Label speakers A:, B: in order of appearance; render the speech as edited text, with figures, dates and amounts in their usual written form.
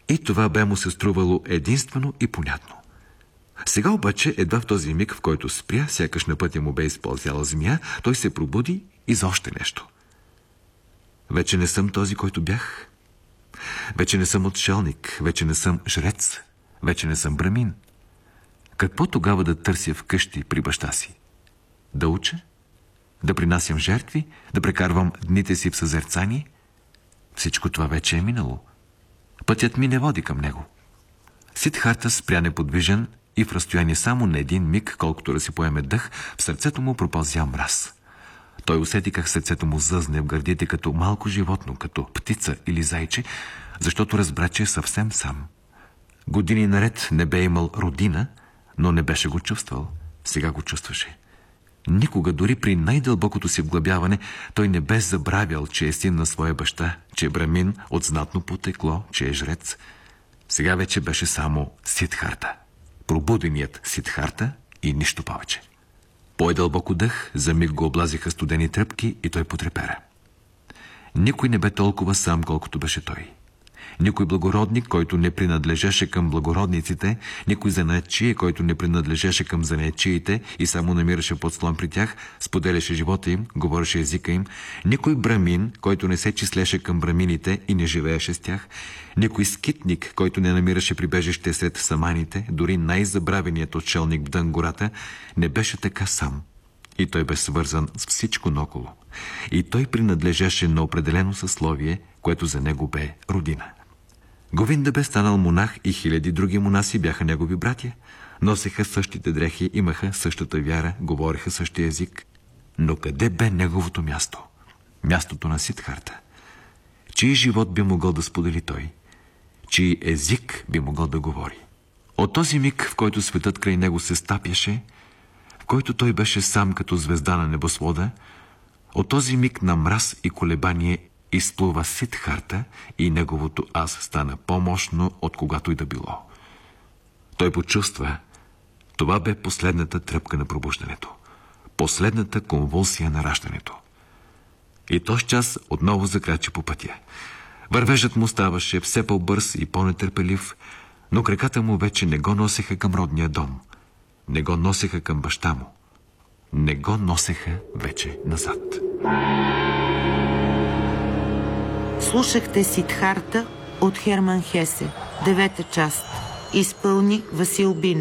A: И това бе му се струвало единствено и понятно. Сега обаче, едва в този миг, в който спря, сякаш на пътя му бе изпълзяла змия, той се пробуди и за още нещо. Вече не съм този, който бях. Вече не съм отшелник, вече не съм жрец, вече не съм брамин. Какво тогава да търся вкъщи при баща си? Да уча? Да принасям жертви? Да прекарвам дните си в съзерцание? Всичко това вече е минало. Пътят ми не води към него. Сиддхарта спря неподвижен и в разстояние само на един миг, колкото да си поеме дъх, в сърцето му пропълзя мраз. Той усети как сърцето му зъзне в гърдите като малко животно, като птица или зайче, защото разбра, че е съвсем сам. Години наред не бе имал родина, но не беше го чувствал. Сега го чувстваше. Никога, дори при най-дълбокото си вглъбяване, той не бе забравял, че е син на своя баща, че е брамин от знатно потекло, че е жрец. Сега вече беше само Сиддхарта. Пробуденият Сиддхарта и нищо повече. По-дълбоко дъх, за миг го облазиха студени тръпки и той потрепера. Никой не бе толкова сам, колкото беше той. Никой благородник, който не принадлежеше към благородниците, никой занаятчия, който не принадлежеше към занаятчиите и само намираше подслон при тях, споделяше живота им, говореше езика им, никой брамин, който не се числеше към брамините и не живееше с тях, никой скитник, който не намираше прибежище сред саманите, дори най-забравеният отшелник в Дънгората, не беше така сам. И той бе свързан с всичко наоколо. И той принадлежеше на определено съсловие, което за него бе родина. Говинда бе станал монах и хиляди други монаси бяха негови братя. Носеха същите дрехи, имаха същата вяра, говореха същия език. Но къде бе неговото място? Мястото на Сиддхарта. Чий живот би могъл да сподели той? Чий език би могъл да говори? От този миг, в който светът край него се стапяше, в който той беше сам като звезда на небосвода, от този миг на мраз и колебание изплува Сиддхарта и неговото аз стана по-мощно от когато и да било. Той почувства, това бе последната тръпка на пробуждането, последната конвулсия на раждането. И този час отново закрачи по пътя. Вървежът му ставаше все по-бърз и по-нетърпелив, но краката му вече не го носеха към родния дом, не го носеха към баща му, не го носеха вече назад.
B: Слушахте Сиддхарта от Херман Хесе, 9-та част. Изпълни Васил Бинев.